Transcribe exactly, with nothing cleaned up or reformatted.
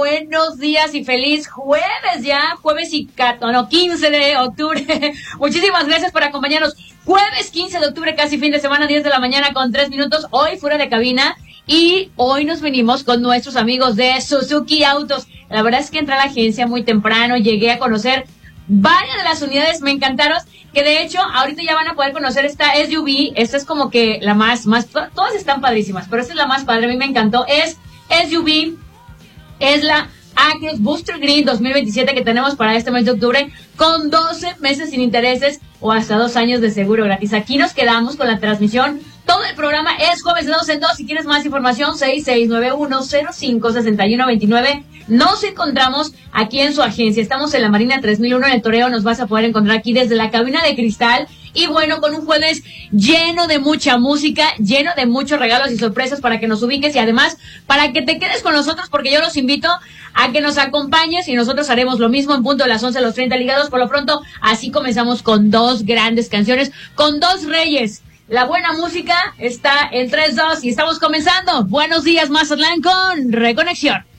buenos días y feliz jueves ya, jueves y no, quince de octubre. Muchísimas gracias por acompañarnos. Jueves quince de octubre, casi fin de semana, diez de la mañana con tres minutos, hoy fuera de cabina. Y hoy nos venimos con nuestros amigos de Suzuki Autos. La verdad es que entré a la agencia muy temprano, llegué a conocer varias de las unidades, me encantaron, que de hecho ahorita ya van a poder conocer esta S U V. Esta es como que la más, más, todas están padrísimas, pero esta es la más padre, a mí me encantó. Es S U V, es la Actros Booster Green dos mil veintisiete que tenemos para este mes de octubre, con doce meses sin intereses o hasta dos años de seguro gratis. Aquí nos quedamos con la transmisión. Todo el programa es jueves de dos en dos. Si quieres más información, seis seis nueve uno cero cinco seis uno dos nueve. Nos encontramos aquí en su agencia. Estamos en la Marina tres mil uno en el Toreo. Nos vas a poder encontrar aquí desde la cabina de cristal. Y bueno, con un jueves lleno de mucha música, lleno de muchos regalos y sorpresas para que nos ubiques y además para que te quedes con nosotros, porque yo los invito a que nos acompañes y nosotros haremos lo mismo en punto de las once, los treinta ligados. Por lo pronto, así comenzamos con dos grandes canciones, con dos reyes. La buena música está en tres dos y estamos comenzando. Buenos días, Mazatlán, con Reconexión.